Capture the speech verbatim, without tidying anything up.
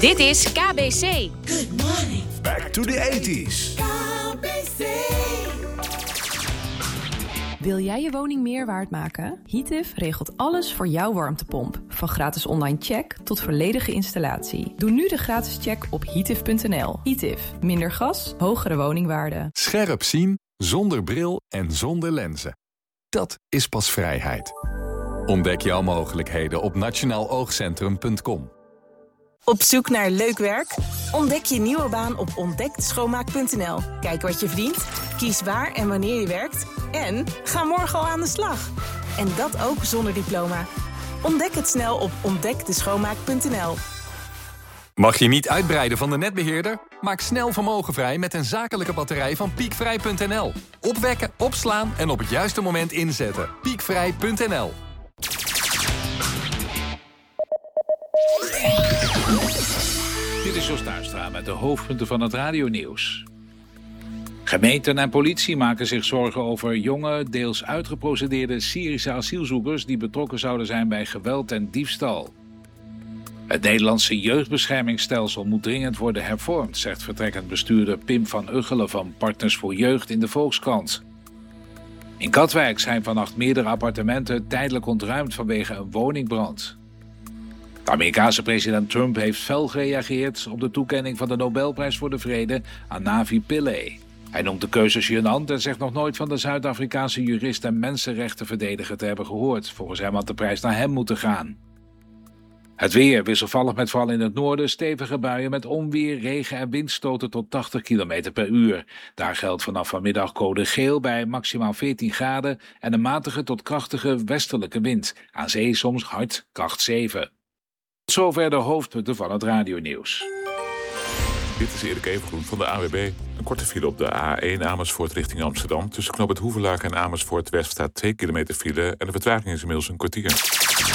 Dit is K B C. Good morning. Back to the eighties. K B C. Wil jij je woning meer waard maken? Heative regelt alles voor jouw warmtepomp. Van gratis online check tot volledige installatie. Doe nu de gratis check op heative punt n l. Heative. Minder gas, hogere woningwaarde. Scherp zien, zonder bril en zonder lenzen. Dat is pas vrijheid. Ontdek jouw mogelijkheden op nationaal oogcentrum punt com. Op zoek naar leuk werk? Ontdek je nieuwe baan op ontdekt schoonmaak punt n l. Kijk wat je verdient, kies waar en wanneer je werkt en ga morgen al aan de slag. En dat ook zonder diploma. Ontdek het snel op ontdek de schoonmaak punt n l. Mag je niet uitbreiden van de netbeheerder? Maak snel vermogen vrij met een zakelijke batterij van piekvrij punt n l. Opwekken, opslaan en op het juiste moment inzetten. piekvrij punt n l. Dit is Jos Tuistra met de hoofdpunten van het radionieuws. Gemeenten en politie maken zich zorgen over jonge, deels uitgeprocedeerde Syrische asielzoekers die betrokken zouden zijn bij geweld en diefstal. Het Nederlandse jeugdbeschermingsstelsel moet dringend worden hervormd, zegt vertrekkend bestuurder Pim van Uggelen van Partners voor Jeugd in de Volkskrant. In Katwijk zijn vannacht meerdere appartementen tijdelijk ontruimd vanwege een woningbrand. De Amerikaanse president Trump heeft fel gereageerd op de toekenning van de Nobelprijs voor de Vrede aan Navi Pillay. Hij noemt de keuze gênant en zegt nog nooit van de Zuid-Afrikaanse jurist en mensenrechtenverdediger te hebben gehoord. Volgens hem had de prijs naar hem moeten gaan. Het weer wisselvallig met vooral in het noorden stevige buien met onweer, regen en windstoten tot tachtig kilometer per uur. Daar geldt vanaf vanmiddag code geel bij maximaal veertien graden en een matige tot krachtige westelijke wind. Aan zee soms hard, kracht zeven. Tot zover de hoofdpunten van het radionieuws. Dit is Erik Evengroen van de A W B. Een korte file op de A één Amersfoort richting Amsterdam. Tussen knoop het Hoevelaken en Amersfoort West staat twee kilometer file en de vertraging is inmiddels een kwartier.